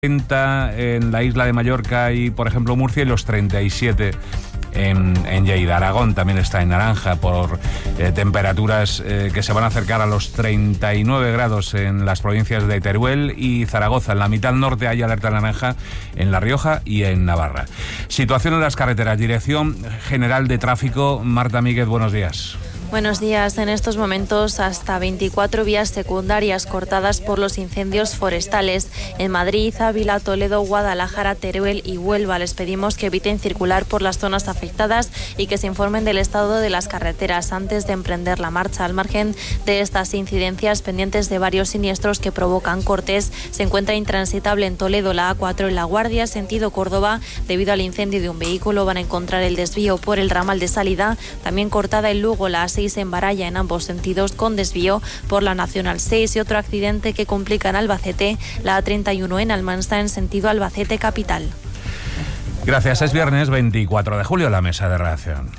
30 en la isla de Mallorca y, por ejemplo, Murcia, y los 37 en Lleida. Aragón también está en naranja por temperaturas que se van a acercar a los 39 grados en las provincias de Teruel y Zaragoza. En la mitad norte hay alerta naranja en La Rioja y en Navarra. Situación en las carreteras. Dirección General de Tráfico. Marta Míguez, buenos días. Buenos días. En estos momentos, hasta 24 vías secundarias cortadas por los incendios forestales. En Madrid, Ávila, Toledo, Guadalajara, Teruel y Huelva. Les pedimos que eviten circular por las zonas afectadas y que se informen del estado de las carreteras antes de emprender la marcha. Al margen de estas incidencias, pendientes de varios siniestros que provocan cortes, se encuentra intransitable en Toledo la A4 en La Guardia, sentido Córdoba. Debido al incendio de un vehículo, van a encontrar el desvío por el ramal de salida. También cortada en Lugo la A6 en Baralla en ambos sentidos, con desvío por la Nacional 6, y otro accidente que complica en Albacete, la A31 en Almansa en sentido Albacete capital. Gracias. Es viernes 24 de julio, la mesa de redacción.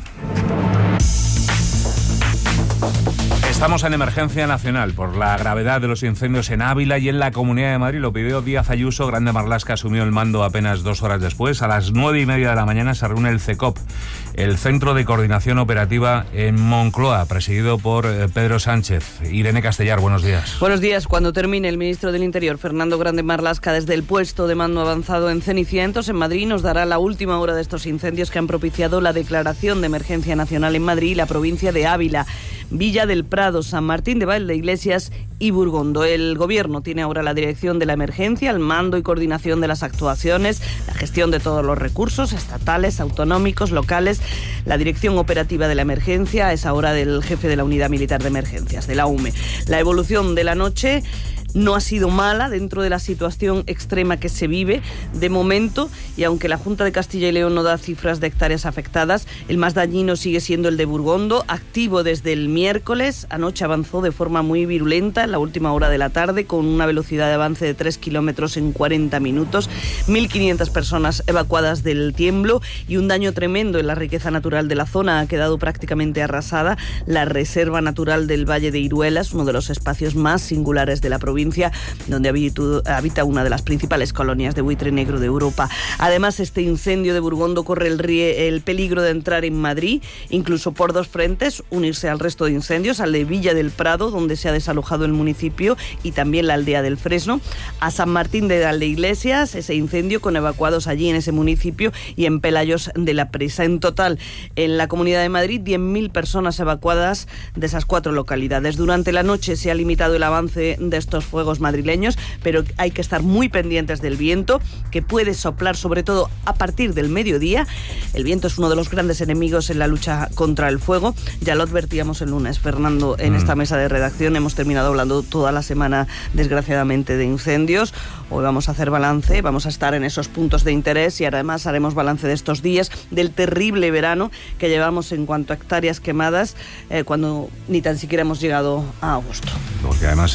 Estamos en emergencia nacional por la gravedad de los incendios en Ávila y en la Comunidad de Madrid. Lo pidió Díaz Ayuso. Grande Marlaska asumió el mando apenas 2 horas después. A las 9:30 de la mañana se reúne el CECOP, el Centro de Coordinación Operativa en Moncloa, presidido por Pedro Sánchez. Irene Castellar, buenos días. Buenos días. Cuando termine, el ministro del Interior, Fernando Grande Marlaska, desde el puesto de mando avanzado en Cenicientos, en Madrid, nos dará la última hora de estos incendios que han propiciado la declaración de emergencia nacional en Madrid y la provincia de Ávila, Villa del Prado, San Martín de Valdeiglesias y Burgondo. El Gobierno tiene ahora la dirección de la emergencia, el mando y coordinación de las actuaciones, la gestión de todos los recursos estatales, autonómicos, locales, la dirección operativa de la emergencia es ahora del jefe de la Unidad Militar de Emergencias, de la UME. La evolución de la noche no ha sido mala dentro de la situación extrema que se vive de momento, y aunque la Junta de Castilla y León no da cifras de hectáreas afectadas, el más dañino sigue siendo el de Burgondo, activo desde el miércoles. Anoche avanzó de forma muy virulenta en la última hora de la tarde, con una velocidad de avance de 3 kilómetros en 40 minutos, 1.500 personas evacuadas del tiemblo y un daño tremendo en la riqueza natural de la zona. Ha quedado prácticamente arrasada la Reserva Natural del Valle de Iruelas, uno de los espacios más singulares de la provincia, donde habita una de las principales colonias de buitre negro de Europa. Además, este incendio de Burgondo corre el peligro de entrar en Madrid, incluso por 2 frentes, unirse al resto de incendios, al de Villa del Prado, donde se ha desalojado el municipio, y también la aldea del Fresno, a San Martín de Valdeiglesias, ese incendio con evacuados allí en ese municipio, y en Pelayos de la Presa. En total, en la Comunidad de Madrid, 10.000 personas evacuadas de esas 4 localidades. Durante la noche se ha limitado el avance de estos fuegos madrileños, pero hay que estar muy pendientes del viento, que puede soplar sobre todo a partir del mediodía. El viento es uno de los grandes enemigos en la lucha contra el fuego. Ya lo advertíamos el lunes, Fernando, en esta mesa de redacción. Hemos terminado hablando toda la semana, desgraciadamente, de incendios. Hoy vamos a hacer balance, vamos a estar en esos puntos de interés, y además haremos balance de estos días, del terrible verano que llevamos en cuanto a hectáreas quemadas, cuando ni tan siquiera hemos llegado a agosto. Porque además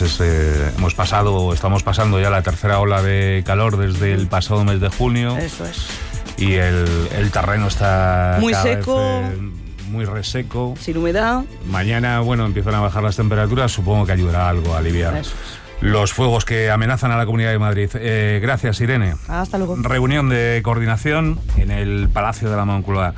estamos pasando ya la tercera ola de calor desde el pasado mes de junio. Eso es. Y el terreno está muy seco, muy reseco, sin humedad. Mañana, empiezan a bajar las temperaturas, supongo que ayudará algo a aliviar Eso es. los fuegos que amenazan a la Comunidad de Madrid. Gracias, Irene. Hasta luego. Reunión de coordinación en el Palacio de la Moncloa,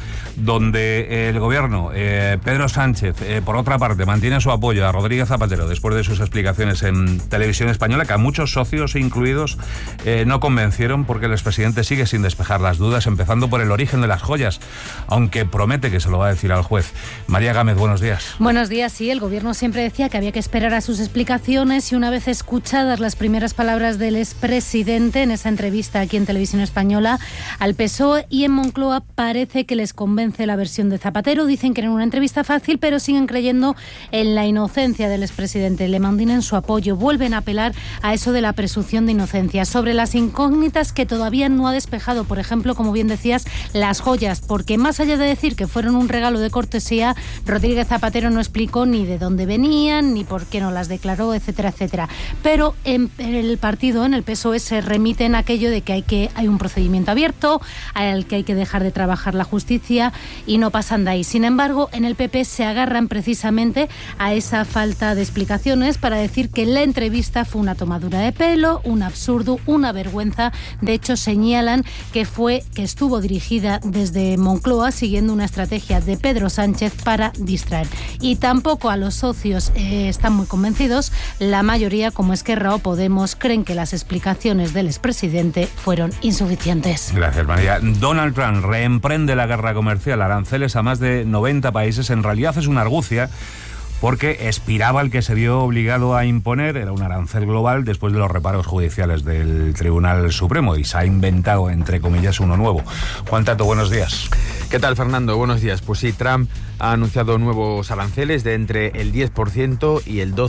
donde el Gobierno, Pedro Sánchez, por otra parte, mantiene su apoyo a Rodríguez Zapatero después de sus explicaciones en Televisión Española, que a muchos socios incluidos no convencieron, porque el expresidente sigue sin despejar las dudas, empezando por el origen de las joyas, aunque promete que se lo va a decir al juez. María Gámez, buenos días. Buenos días. Sí, el Gobierno siempre decía que había que esperar a sus explicaciones, y una vez escuchadas las primeras palabras del expresidente en esa entrevista aquí en Televisión Española, al PSOE y en Moncloa parece que les convence la versión de Zapatero. Dicen que era una entrevista fácil, pero siguen creyendo en la inocencia del expresidente. Le mantienen su apoyo, vuelven a apelar a eso de la presunción de inocencia. Sobre las incógnitas que todavía no ha despejado, por ejemplo, como bien decías, las joyas, porque más allá de decir que fueron un regalo de cortesía, Rodríguez Zapatero no explicó ni de dónde venían, ni por qué no las declaró, etcétera, etcétera. pero en el partido, en el PSOE, se remiten a aquello de que hay un procedimiento abierto, al que hay que dejar de trabajar la justicia y no pasan de ahí. Sin embargo, en el PP se agarran precisamente a esa falta de explicaciones para decir que la entrevista fue una tomadura de pelo, un absurdo, una vergüenza. De hecho, señalan que estuvo dirigida desde Moncloa siguiendo una estrategia de Pedro Sánchez para distraer. Y tampoco a los socios están muy convencidos. La mayoría, como Esquerra o Podemos, creen que las explicaciones del expresidente fueron insuficientes. Gracias, María. Donald Trump reemprende la guerra comercial, aranceles a más de 90 países. En realidad es una argucia, porque expiraba el que se vio obligado a imponer, era un arancel global después de los reparos judiciales del Tribunal Supremo, y se ha inventado, entre comillas, uno nuevo. Juan Tato, buenos días. ¿Qué tal, Fernando? Buenos días. Pues sí, Trump ha anunciado nuevos aranceles de entre el 10% y el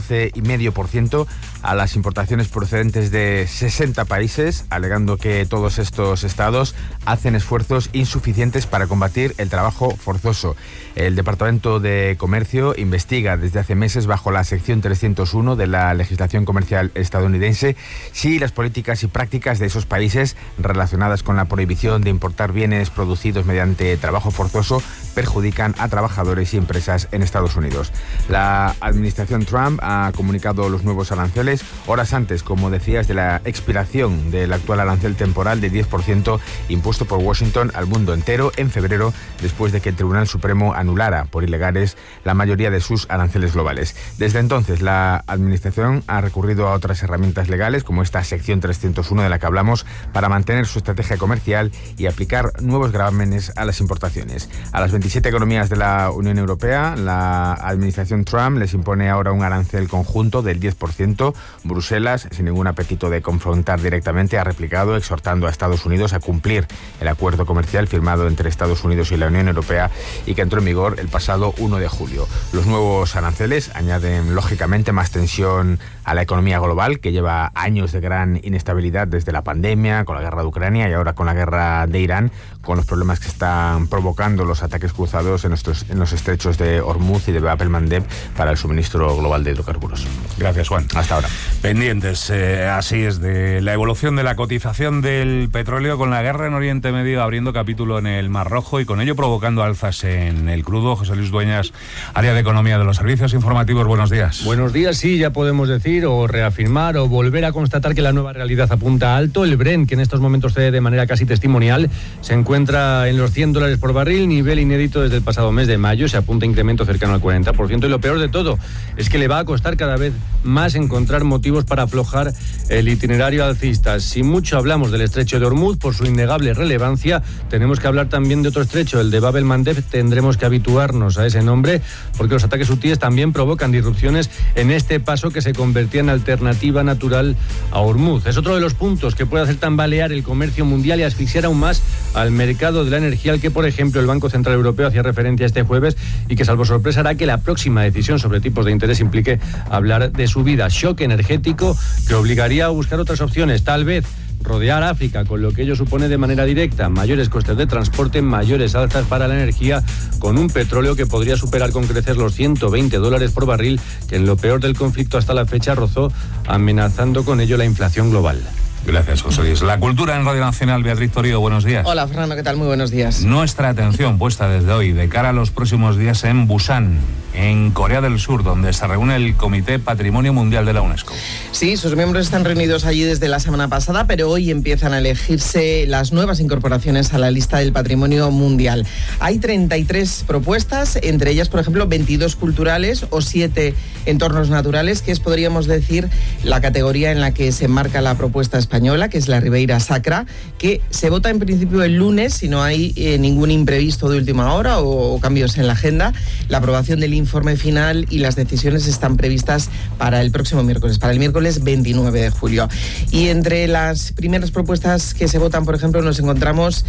12,5% a las importaciones procedentes de 60 países, alegando que todos estos estados hacen esfuerzos insuficientes para combatir el trabajo forzoso. El Departamento de Comercio investiga desde hace meses, bajo la sección 301 de la legislación comercial estadounidense, si las políticas y prácticas de esos países relacionadas con la prohibición de importar bienes producidos mediante trabajo forzoso perjudican a trabajadores y empresas en Estados Unidos. La administración Trump ha comunicado los nuevos aranceles horas antes, como decías, de la expiración del actual arancel temporal de 10% impuesto por Washington al mundo entero en febrero, después de que el Tribunal Supremo anulara por ilegales la mayoría de sus aranceles globales. Desde entonces, la administración ha recurrido a otras herramientas legales, como esta sección 301 de la que hablamos, para mantener su estrategia comercial y aplicar nuevos gravámenes a las importaciones. A las 27 economías de la Unión Europea, la administración Trump les impone ahora un arancel conjunto del 10%. Bruselas, sin ningún apetito de confrontar directamente, ha replicado, exhortando a Estados Unidos a cumplir el acuerdo comercial firmado entre Estados Unidos y la Unión Europea y que entró en vigor el pasado 1 de julio. Los nuevos aranceles añaden, lógicamente, más tensión a la economía global, que lleva años de gran inestabilidad desde la pandemia, con la guerra de Ucrania y ahora con la guerra de Irán, con los problemas que están provocando los ataques cruzados en los estrechos de Hormuz y de Bab el-Mandeb para el suministro global de hidrocarburos. Gracias, Juan. Hasta ahora. Pendientes, así es, de la evolución de la cotización del petróleo, con la guerra en Oriente Medio abriendo capítulo en el Mar Rojo y con ello provocando alzas en el crudo. José Luis Dueñas, área de economía de los servicios informativos, buenos días. Buenos días, sí, ya podemos decir o reafirmar o volver a constatar que la nueva realidad apunta alto. El Brent, que en estos momentos cede de manera casi testimonial, se encuentra en los $100 por barril, nivel inédito desde el pasado mes de mayo. Se apunta incremento cercano al 40%, y lo peor de todo es que le va a costar cada vez más encontrar motivos para aflojar el itinerario alcista. Si mucho hablamos del estrecho de Hormuz por su innegable relevancia, tenemos que hablar también de otro estrecho, el de Bab el-Mandeb. Tendremos que habituarnos a ese nombre, porque los ataques hutíes también provocan disrupciones en este paso que se convertía en alternativa natural a Hormuz. Es otro de los puntos que puede hacer tambalear el comercio mundial y asfixiar aún más al mercado de la energía, al que, por ejemplo, el Banco Central Europeo hacía referencia este jueves, y que, salvo sorpresa, hará que la próxima decisión sobre tipos de interés implique hablar de subida. Shock energético que obligaría a buscar otras opciones, tal vez rodear África, con lo que ello supone de manera directa mayores costes de transporte, mayores alzas para la energía, con un petróleo que podría superar con creces los $120 por barril, que en lo peor del conflicto hasta la fecha rozó, amenazando con ello la inflación global. Gracias, José Luis. La cultura en Radio Nacional, Beatriz Torío, buenos días. Hola, Fernando, ¿qué tal? Muy buenos días. Nuestra atención puesta desde hoy de cara a los próximos días en Busan, en Corea del Sur, donde se reúne el Comité Patrimonio Mundial de la UNESCO. Sí, sus miembros están reunidos allí desde la semana pasada, pero hoy empiezan a elegirse las nuevas incorporaciones a la lista del Patrimonio Mundial. Hay 33 propuestas, entre ellas, por ejemplo, 22 culturales o 7 entornos naturales, que es, podríamos decir, la categoría en la que se enmarca la propuesta española, que es la Ribeira Sacra, que se vota en principio el lunes, si no hay ningún imprevisto de última hora o cambios en la agenda. La aprobación del informe final y las decisiones están previstas para el próximo miércoles, para el miércoles 29 de julio. Y entre las primeras propuestas que se votan, por ejemplo, nos encontramos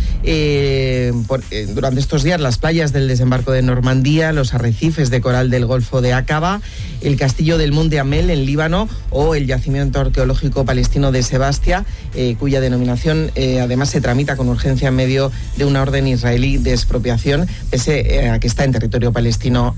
durante estos días las playas del desembarco de Normandía, los arrecifes de coral del Golfo de Aqaba, el castillo del Monte Amel en Líbano o el yacimiento arqueológico palestino de Sebastia, cuya denominación además se tramita con urgencia en medio de una orden israelí de expropiación, pese a que está en territorio palestino de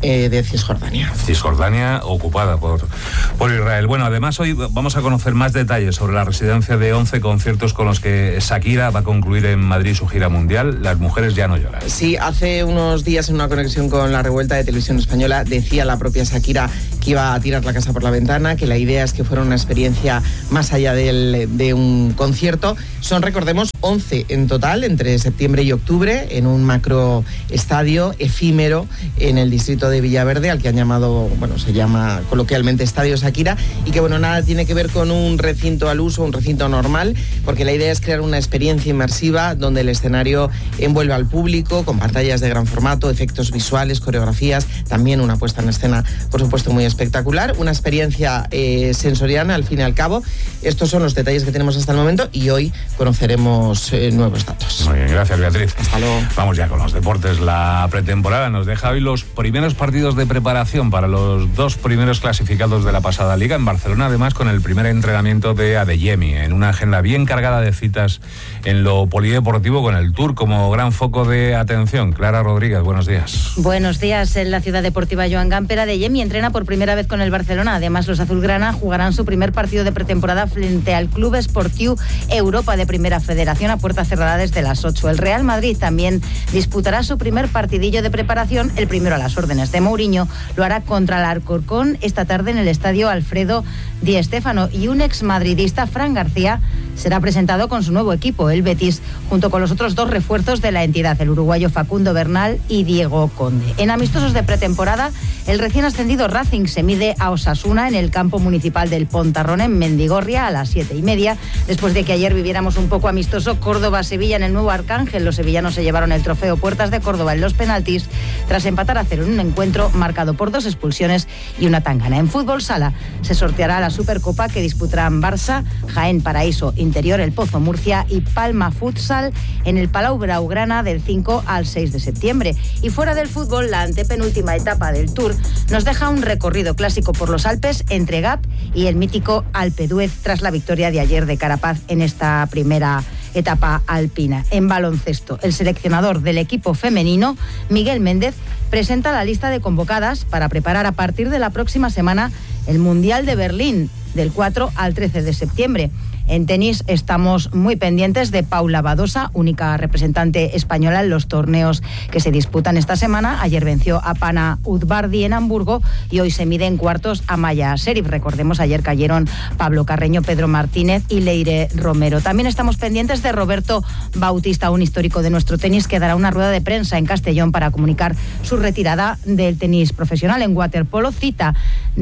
Cisjordania. Cisjordania ocupada por Israel. Bueno, además hoy vamos a conocer más detalles sobre la residencia de 11 conciertos con los que Shakira va a concluir en Madrid su gira mundial. Las mujeres ya no lloran. Sí, hace unos días en una conexión con La Revuelta de Televisión Española decía la propia Shakira que iba a tirar la casa por la ventana, que la idea es que fuera una experiencia más allá de un concierto. Son, recordemos, 11 en total entre septiembre y octubre en un macro estadio efímero en el distrito de Villaverde, al que han llamado, bueno, se llama coloquialmente Estadio Shakira, y que, bueno, nada tiene que ver con un recinto al uso, un recinto normal, porque la idea es crear una experiencia inmersiva donde el escenario envuelve al público con pantallas de gran formato, efectos visuales, coreografías, también una puesta en escena, por supuesto, muy espectacular, una experiencia sensorial, al fin y al cabo. Estos son los detalles que tenemos hasta el momento y hoy conoceremos nuevos datos. Muy bien, gracias, Beatriz. Hasta luego. Vamos ya con los deportes. La pretemporada nos deja hoy los primeros partidos de preparación para los 2 primeros clasificados de la pasada liga en Barcelona, además con el primer entrenamiento de Adeyemi, en una agenda bien cargada de citas en lo polideportivo, con el Tour como gran foco de atención. Clara Rodríguez, buenos días. Buenos días. En la ciudad deportiva Joan Gamper, Adeyemi entrena por primera vez con el Barcelona. Además, los azulgrana jugarán su primer partido de pretemporada frente al Club Esportiu Europa de Primera Federación a puerta cerrada desde las 8. El Real Madrid también disputará su primer partidillo de preparación, el primero a las órdenes de Mourinho. Lo hará contra el Alcorcón esta tarde en el estadio Alfredo Di Stéfano, y un exmadridista, Fran García, será presentado con su nuevo equipo, el Betis, junto con los otros 2 refuerzos de la entidad, el uruguayo Facundo Bernal y Diego Conde. En amistosos de pretemporada, el recién ascendido Racing se mide a Osasuna en el campo municipal del Pontarrón en Mendigorria a las 7:30. Después de que ayer viviéramos un poco amistoso Córdoba-Sevilla en el nuevo Arcángel, los sevillanos se llevaron el trofeo Puertas de Córdoba en los penaltis tras empatar a 0 en un encuentro marcado por 2 expulsiones y una tangana. En fútbol sala se sorteará la Supercopa que disputarán Barça, Jaén Paraíso Interior, El Pozo Murcia y Palma Futsal en el Palau Blaugrana del 5 al 6 de septiembre. Y fuera del fútbol, la antepenúltima etapa del Tour nos deja un recorrido clásico por los Alpes entre Gap y el mítico Alpe d'Huez tras la victoria de ayer de Carapaz en esta primera etapa alpina. En baloncesto, el seleccionador del equipo femenino, Miguel Méndez, presenta la lista de convocadas para preparar a partir de la próxima semana el Mundial de Berlín, del 4 al 13 de septiembre. En tenis estamos muy pendientes de Paula Badosa, única representante española en los torneos que se disputan esta semana. Ayer venció a Pana Udvardi en Hamburgo y hoy se mide en cuartos a Maya Sherif. Recordemos, ayer cayeron Pablo Carreño, Pedro Martínez y Leire Romero. También estamos pendientes de Roberto Bautista, un histórico de nuestro tenis, que dará una rueda de prensa en Castellón para comunicar su retirada del tenis profesional. En waterpolo, cita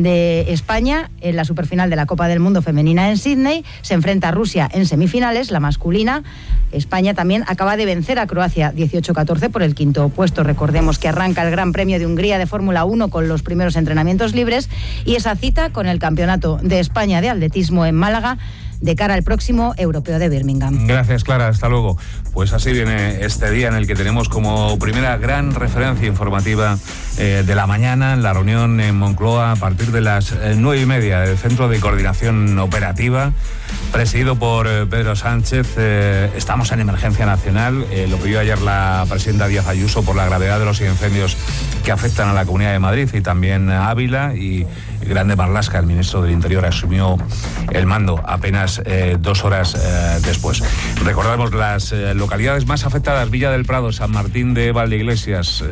de España en la superfinal de la Copa del Mundo femenina en Sydney. Se enfrenta a Rusia en semifinales, la masculina. España también acaba de vencer a Croacia 18-14 por el 5º puesto. Recordemos que arranca el Gran Premio de Hungría de Fórmula 1 con los primeros entrenamientos libres y esa cita con el Campeonato de España de Atletismo en Málaga de cara al próximo Europeo de Birmingham. Gracias, Clara. Hasta luego. Pues así viene este día en el que tenemos como primera gran referencia informativa de la mañana la reunión en Moncloa a partir de las 9:30 del Centro de Coordinación Operativa, presidido por Pedro Sánchez. Estamos en emergencia nacional. Lo pidió ayer la presidenta Díaz Ayuso por la gravedad de los incendios que afectan a la Comunidad de Madrid y también a Ávila, y Grande Marlaska, el ministro del Interior, asumió el mando apenas 2 horas después. Recordamos las localidades más afectadas: Villa del Prado, San Martín de Valdeiglesias,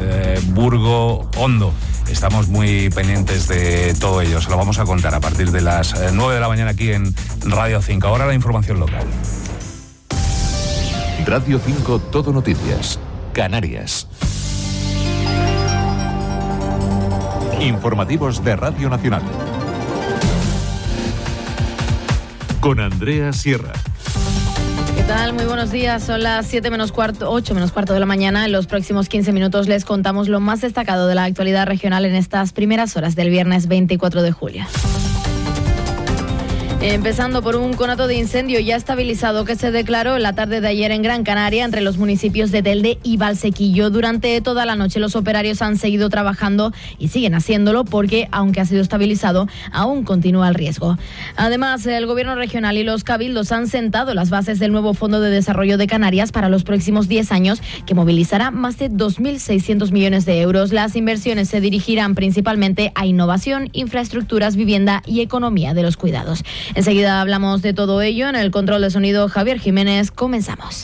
Burgo, Hondo. Estamos muy pendientes de todo ello. Se lo vamos a contar a partir de las 9 de la mañana aquí en Radio 5. Ahora la información local. Radio 5, Todo Noticias, Canarias. Informativos de Radio Nacional. Con Andrea Sierra. ¿Qué tal? Muy buenos días. Son las 7 menos cuarto, 8 menos cuarto de la mañana. En los próximos 15 minutos les contamos lo más destacado de la actualidad regional en estas primeras horas del viernes 24 de julio. Empezando por un conato de incendio ya estabilizado que se declaró en la tarde de ayer en Gran Canaria entre los municipios de Telde y Valsequillo. Durante toda la noche los operarios han seguido trabajando y siguen haciéndolo porque, aunque ha sido estabilizado, aún continúa el riesgo. Además, el Gobierno regional y los cabildos han sentado las bases del nuevo Fondo de Desarrollo de Canarias para los próximos 10 años, que movilizará más de 2.600 millones de euros. Las inversiones se dirigirán principalmente a innovación, infraestructuras, vivienda y economía de los cuidados. Enseguida hablamos de todo ello. En el control de sonido, Javier Jiménez. Comenzamos.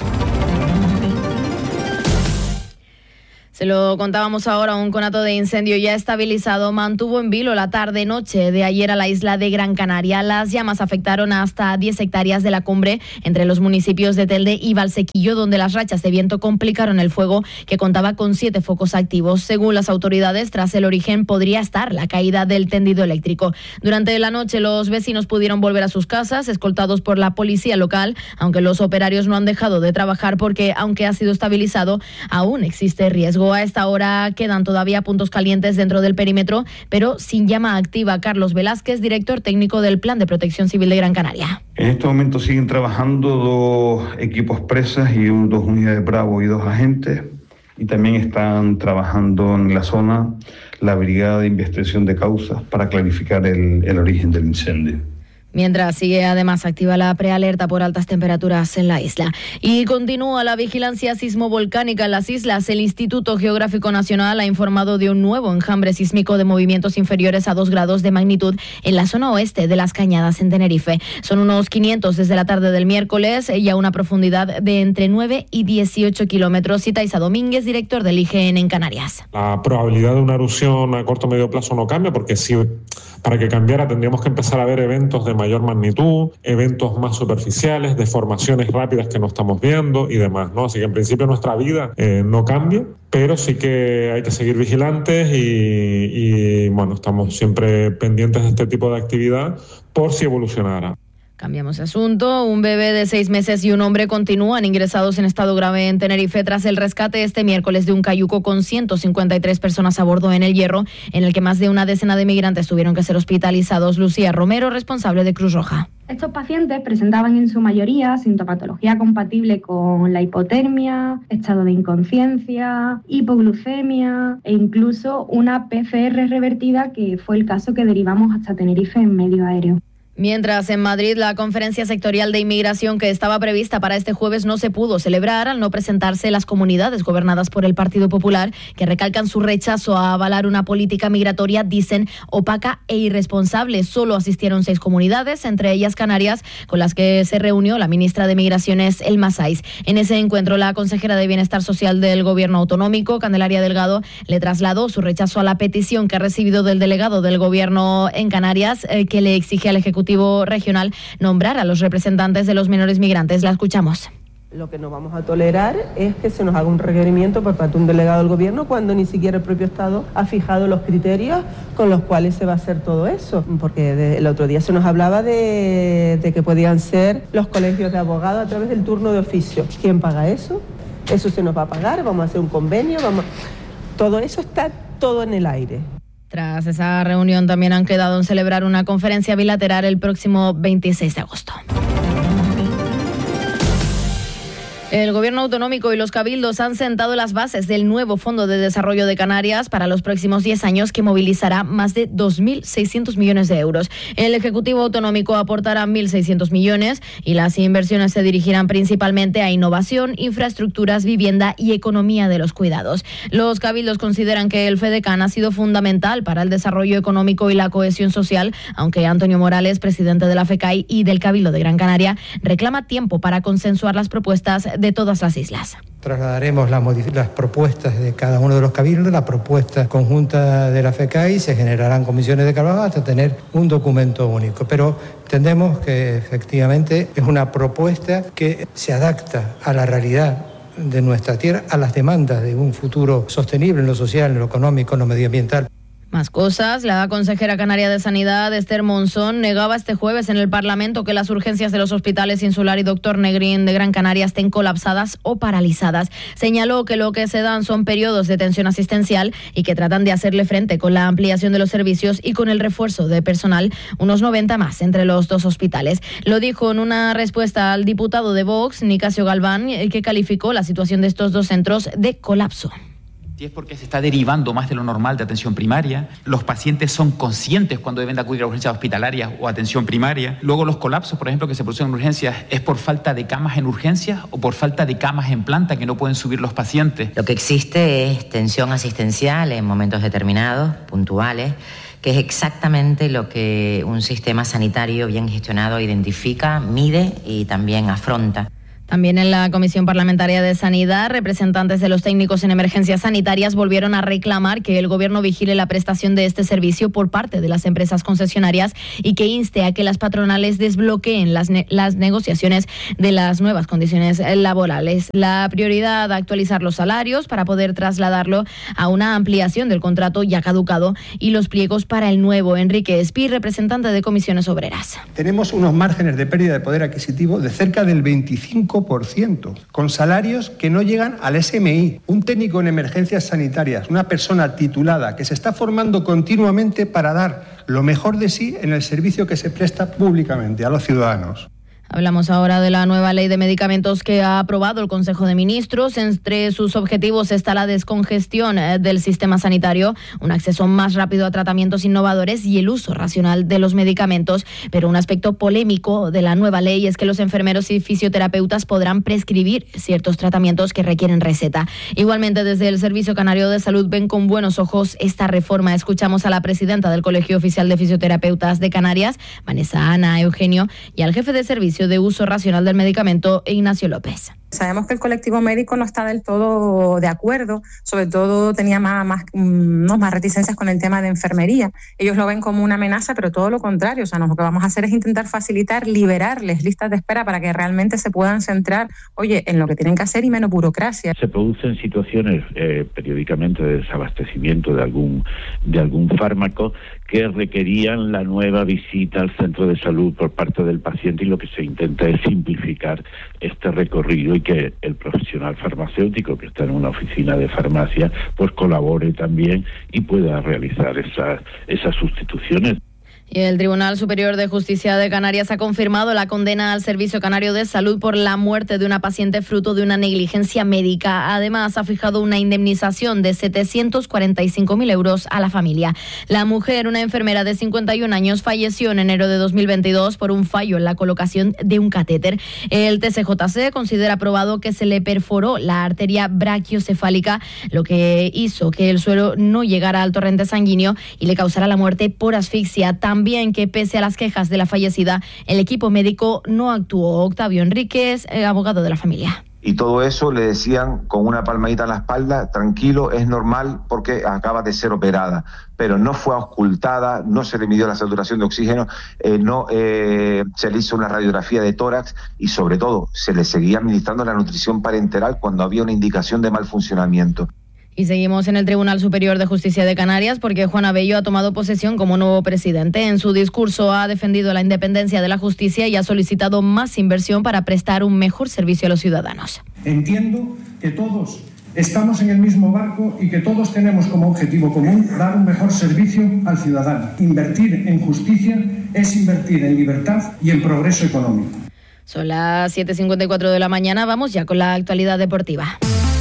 Se lo contábamos ahora, un conato de incendio ya estabilizado mantuvo en vilo la tarde-noche de ayer a la isla de Gran Canaria. Las llamas afectaron hasta 10 hectáreas de la cumbre entre los municipios de Telde y Valsequillo, donde las rachas de viento complicaron el fuego, que contaba con 7 focos activos. Según las autoridades, tras el origen podría estar la caída del tendido eléctrico. Durante la noche los vecinos pudieron volver a sus casas, escoltados por la policía local, aunque los operarios no han dejado de trabajar porque, aunque ha sido estabilizado, aún existe riesgo. A esta hora quedan todavía puntos calientes dentro del perímetro, pero sin llama activa. Carlos Velázquez, director técnico del Plan de Protección Civil de Gran Canaria. En este momento siguen trabajando 2 equipos presas y 2 unidades Bravo y 2 agentes. Y también están trabajando en la zona la Brigada de Investigación de Causas para clarificar el origen del incendio. Mientras sigue además activa la prealerta por altas temperaturas en la isla. Y continúa la vigilancia sismovolcánica en las islas. El Instituto Geográfico Nacional ha informado de un nuevo enjambre sísmico de movimientos inferiores a 2 grados de magnitud en la zona oeste de las Cañadas, en Tenerife. Son unos 500 desde la tarde del miércoles y a una profundidad de entre 9 y 18 kilómetros. Cita Isa Domínguez, director del IGN en Canarias. La probabilidad de una erupción a corto o medio plazo no cambia, porque si para que cambiara tendríamos que empezar a ver eventos de mayor magnitud, eventos más superficiales, deformaciones rápidas que no estamos viendo y demás, ¿no? Así que en principio nuestra vida no cambia, pero sí que hay que seguir vigilantes y bueno, estamos siempre pendientes de este tipo de actividad por si evolucionara. Cambiamos de asunto. Un bebé de 6 meses y un hombre continúan ingresados en estado grave en Tenerife tras el rescate este miércoles de un cayuco con 153 personas a bordo en El Hierro, en el que más de una decena de migrantes tuvieron que ser hospitalizados. Lucía Romero, responsable de Cruz Roja. Estos pacientes presentaban en su mayoría sintomatología compatible con la hipotermia, estado de inconsciencia, hipoglucemia e incluso una PCR revertida, que fue el caso que derivamos hasta Tenerife en medio aéreo. Mientras en Madrid la conferencia sectorial de inmigración que estaba prevista para este jueves no se pudo celebrar al no presentarse las comunidades gobernadas por el Partido Popular, que recalcan su rechazo a avalar una política migratoria, dicen, opaca e irresponsable. Solo asistieron 6 comunidades, entre ellas Canarias, con las que se reunió la ministra de Migraciones, Elma Saiz. En ese encuentro, la consejera de Bienestar Social del Gobierno autonómico, Candelaria Delgado, le trasladó su rechazo a la petición que ha recibido del delegado del Gobierno en Canarias, que le exige al Ejecutivo regional nombrar a los representantes de los menores migrantes. La escuchamos. Lo que no vamos a tolerar es que se nos haga un requerimiento por parte de un delegado del gobierno cuando ni siquiera el propio Estado ha fijado los criterios con los cuales se va a hacer todo eso. Porque el otro día se nos hablaba de que podían ser los colegios de abogados a través del turno de oficio. ¿Quién paga eso? Eso se nos va a pagar, vamos a hacer un convenio, todo eso está todo en el aire. Tras esa reunión también han quedado en celebrar una conferencia bilateral el próximo 26 de agosto. El Gobierno autonómico y los cabildos han sentado las bases del nuevo Fondo de Desarrollo de Canarias para los próximos 10 años, que movilizará más de 2.600 millones de euros. El Ejecutivo autonómico aportará 1.600 millones y las inversiones se dirigirán principalmente a innovación, infraestructuras, vivienda y economía de los cuidados. Los cabildos consideran que el FEDECAN ha sido fundamental para el desarrollo económico y la cohesión social, aunque Antonio Morales, presidente de la FECAI y del Cabildo de Gran Canaria, reclama tiempo para consensuar las propuestas de todas las islas. Trasladaremos las propuestas de cada uno de los cabildos, la propuesta conjunta de la FECAI, se generarán comisiones de trabajo hasta tener un documento único. Pero entendemos que efectivamente es una propuesta que se adapta a la realidad de nuestra tierra, a las demandas de un futuro sostenible en lo social, en lo económico, en lo medioambiental. Más cosas. La consejera canaria de Sanidad, Esther Monzón, negaba este jueves en el Parlamento que las urgencias de los hospitales Insular y Doctor Negrín de Gran Canaria estén colapsadas o paralizadas. Señaló que lo que se dan son periodos de tensión asistencial y que tratan de hacerle frente con la ampliación de los servicios y con el refuerzo de personal, unos 90 más entre los dos hospitales. Lo dijo en una respuesta al diputado de Vox, Nicasio Galván, que calificó la situación de estos dos centros de colapso. Y es porque se está derivando más de lo normal de atención primaria. Los pacientes son conscientes cuando deben de acudir a urgencias hospitalarias o atención primaria. Luego los colapsos, por ejemplo, que se producen en urgencias, ¿es por falta de camas en urgencias o por falta de camas en planta que no pueden subir los pacientes? Lo que existe es tensión asistencial en momentos determinados, puntuales, que es exactamente lo que un sistema sanitario bien gestionado identifica, mide y también afronta. También en la Comisión Parlamentaria de Sanidad, representantes de los técnicos en emergencias sanitarias volvieron a reclamar que el Gobierno vigile la prestación de este servicio por parte de las empresas concesionarias y que inste a que las patronales desbloqueen las negociaciones de las nuevas condiciones laborales. La prioridad, actualizar los salarios para poder trasladarlo a una ampliación del contrato ya caducado y los pliegos para el nuevo. Enrique Espí, representante de Comisiones Obreras. Tenemos unos márgenes de pérdida de poder adquisitivo de cerca del 25%, con salarios que no llegan al SMI. Un técnico en emergencias sanitarias, una persona titulada que se está formando continuamente para dar lo mejor de sí en el servicio que se presta públicamente a los ciudadanos. Hablamos ahora de la nueva ley de medicamentos que ha aprobado el Consejo de Ministros. Entre sus objetivos está la descongestión del sistema sanitario, un acceso más rápido a tratamientos innovadores y el uso racional de los medicamentos. Pero un aspecto polémico de la nueva ley es que los enfermeros y fisioterapeutas podrán prescribir ciertos tratamientos que requieren receta. Igualmente, desde el Servicio Canario de Salud ven con buenos ojos esta reforma. Escuchamos a la presidenta del Colegio Oficial de Fisioterapeutas de Canarias, Vanessa Ana Eugenio, y al jefe de servicio de uso racional del medicamento, Ignacio López. Sabemos que el colectivo médico no está del todo de acuerdo, sobre todo tenía más reticencias con el tema de enfermería. Ellos lo ven como una amenaza, pero todo lo contrario. O sea, lo que vamos a hacer es intentar facilitar, liberarles listas de espera para que realmente se puedan centrar, en lo que tienen que hacer y menos burocracia. Se producen situaciones periódicamente de desabastecimiento de algún fármaco que requerían la nueva visita al centro de salud por parte del paciente, y lo que se intenta es simplificar este recorrido y que el profesional farmacéutico que está en una oficina de farmacia pues colabore también y pueda realizar esas sustituciones. Y el Tribunal Superior de Justicia de Canarias ha confirmado la condena al Servicio Canario de Salud por la muerte de una paciente fruto de una negligencia médica. Además, ha fijado una indemnización de 745.000 euros a la familia. La mujer, una enfermera de 51 años, falleció en enero de 2022 por un fallo en la colocación de un catéter. El TSJC considera probado que se le perforó la arteria brachiocefálica, lo que hizo que el suero no llegara al torrente sanguíneo y le causara la muerte por asfixia. También que pese a las quejas de la fallecida, el equipo médico no actuó. Octavio Enríquez, abogado de la familia. Y todo eso le decían con una palmadita en la espalda, tranquilo, es normal porque acaba de ser operada, pero no fue auscultada, no se le midió la saturación de oxígeno, se le hizo una radiografía de tórax y sobre todo se le seguía administrando la nutrición parenteral cuando había una indicación de mal funcionamiento. Y seguimos en el Tribunal Superior de Justicia de Canarias porque Juan Abello ha tomado posesión como nuevo presidente. En su discurso ha defendido la independencia de la justicia y ha solicitado más inversión para prestar un mejor servicio a los ciudadanos. Entiendo que todos estamos en el mismo barco y que todos tenemos como objetivo común dar un mejor servicio al ciudadano. Invertir en justicia es invertir en libertad y en progreso económico. Son las 7:54 de la mañana. Vamos ya con la actualidad deportiva.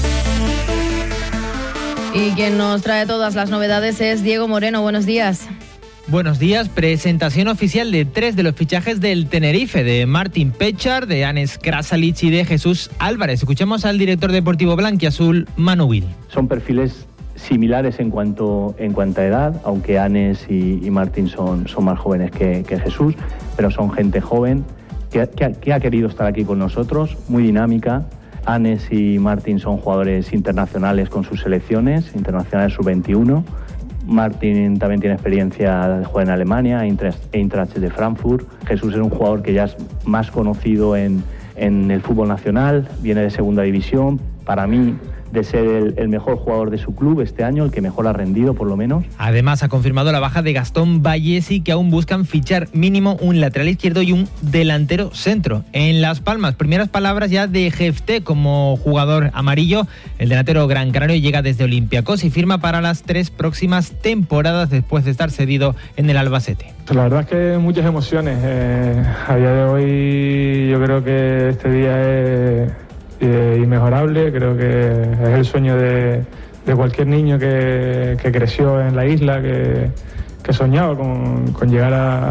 Y quien nos trae todas las novedades es Diego Moreno. Buenos días. Buenos días. Presentación oficial de 3 de los fichajes del Tenerife, de Martín Pechar, de Anes Krasalic y de Jesús Álvarez. Escuchemos al director deportivo blanquiazul, Manu Vil. Son perfiles similares en cuanto a edad, aunque Anes y Martín son más jóvenes que Jesús, pero son gente joven que ha querido estar aquí con nosotros, muy dinámica. Anes y Martín son jugadores internacionales con sus selecciones, internacionales sub-21. Martín también tiene experiencia de jugar en Alemania, Eintracht de Frankfurt. Jesús es un jugador que ya es más conocido en el fútbol nacional, viene de segunda división, para mí, de ser el mejor jugador de su club este año, el que mejor ha rendido por lo menos. Además ha confirmado la baja de Gastón Vallesi, que aún buscan fichar mínimo un lateral izquierdo y un delantero centro. En Las Palmas, primeras palabras ya de Jefté como jugador amarillo. El delantero gran canario llega desde Olympiacos y firma para las 3 próximas temporadas después de estar cedido en el Albacete. La verdad es que muchas emociones. A día de hoy yo creo que este día es inmejorable. Creo que es el sueño de cualquier niño que creció en la isla, que soñaba con llegar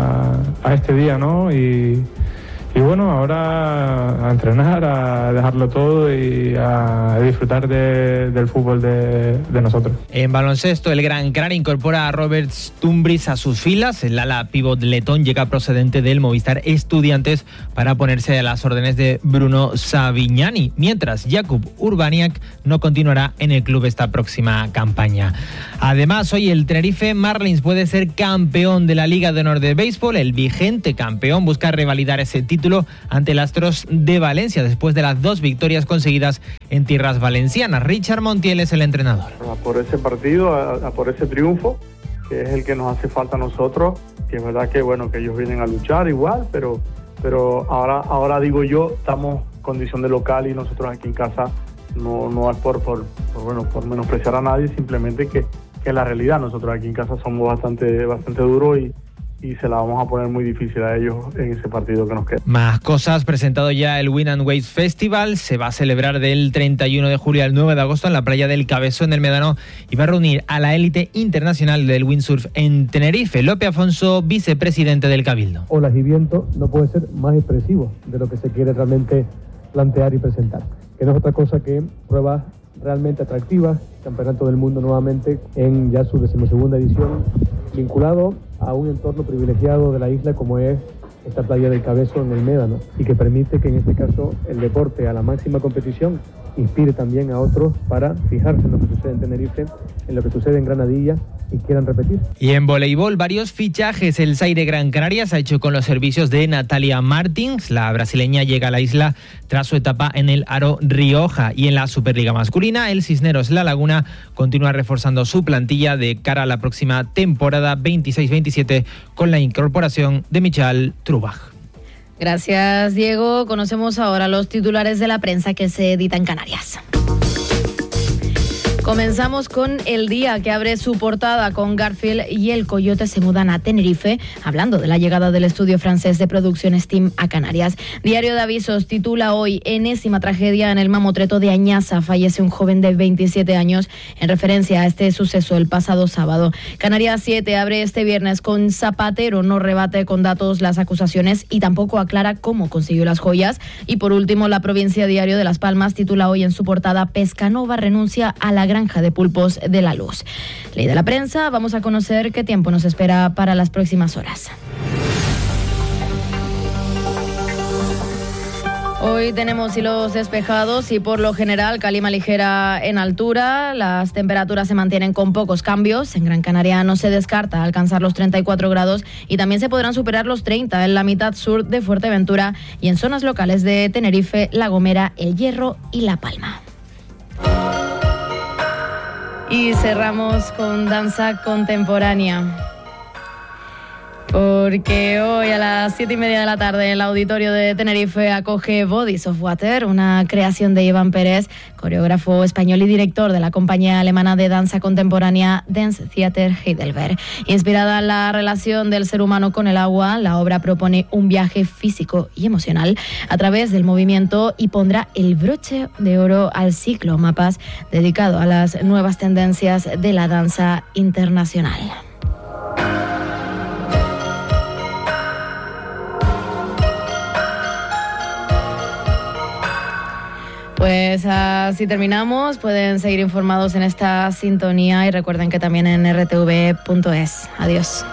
a este día, ¿no? Y bueno, ahora a entrenar, a dejarlo todo y a disfrutar del fútbol de nosotros. En baloncesto, el Gran Canaria incorpora a Robert Stumbris a sus filas. El ala pívot letón llega procedente del Movistar Estudiantes para ponerse a las órdenes de Bruno Savignani, mientras Jakub Urbaniak no continuará en el club esta próxima campaña. Además, hoy el Tenerife Marlins puede ser campeón de la Liga de Honor de Béisbol. El vigente campeón busca revalidar ese título ante el Astros de Valencia después de las 2 victorias conseguidas en tierras valencianas. Richard Montiel es el entrenador. A por ese partido, a por ese triunfo, que es el que nos hace falta a nosotros, que es verdad que bueno, que ellos vienen a luchar igual, pero ahora digo yo, estamos en condición de local y nosotros aquí en casa no es por menospreciar a nadie, simplemente que es la realidad. Nosotros aquí en casa somos bastante duros y se la vamos a poner muy difícil a ellos en ese partido que nos queda. Más cosas, presentado ya el Wind and Waves Festival, se va a celebrar del 31 de julio al 9 de agosto en la playa del Cabezón del Médano y va a reunir a la élite internacional del windsurf en Tenerife. Lope Afonso, vicepresidente del Cabildo. Olas y viento no puede ser más expresivo de lo que se quiere realmente plantear y presentar, que no es otra cosa que pruebas realmente atractivas, Campeonato del Mundo nuevamente en ya su 12ª edición, vinculado a un entorno privilegiado de la isla como es esta playa del Cabezón en el Médano, y que permite que en este caso el deporte a la máxima competición inspire también a otros para fijarse en lo que sucede en Tenerife, en lo que sucede en Granadilla y quieran repetir. Y en voleibol, varios fichajes. El Zaire Gran Canaria se ha hecho con los servicios de Natalia Martins. La brasileña llega a la isla tras su etapa en el Aro Rioja. Y en la Superliga masculina, el Cisneros La Laguna continúa reforzando su plantilla de cara a la próxima temporada 26-27 con la incorporación de Michal Trubach. Gracias, Diego. Conocemos ahora los titulares de la prensa que se edita en Canarias. Comenzamos con El Día, que abre su portada con Garfield y el Coyote se mudan a Tenerife, hablando de la llegada del estudio francés de producción Steam a Canarias. Diario de Avisos titula hoy: enésima tragedia en el mamotreto de Añaza. Fallece un joven de 27 años en referencia a este suceso el pasado sábado. Canarias 7 abre este viernes con Zapatero no rebate con datos las acusaciones y tampoco aclara cómo consiguió las joyas. Y por último, La Provincia, diario de Las Palmas, titula hoy en su portada: Pescanova renuncia a la granja de pulpos de La Luz. Ley de la prensa, vamos a conocer qué tiempo nos espera para las próximas horas. Hoy tenemos cielos despejados y por lo general calima ligera en altura. Las temperaturas se mantienen con pocos cambios. En Gran Canaria no se descarta alcanzar los 34 grados y también se podrán superar los 30 en la mitad sur de Fuerteventura y en zonas locales de Tenerife, La Gomera, El Hierro y La Palma. Y cerramos con danza contemporánea, porque hoy a las 7:30 de la tarde el auditorio de Tenerife acoge Bodies of Water, una creación de Iván Pérez, coreógrafo español y director de la compañía alemana de danza contemporánea Dance Theater Heidelberg. Inspirada en la relación del ser humano con el agua, la obra propone un viaje físico y emocional a través del movimiento y pondrá el broche de oro al ciclo Mapas, dedicado a las nuevas tendencias de la danza internacional. Pues así terminamos. Pueden seguir informados en esta sintonía y recuerden que también en rtv.es. Adiós.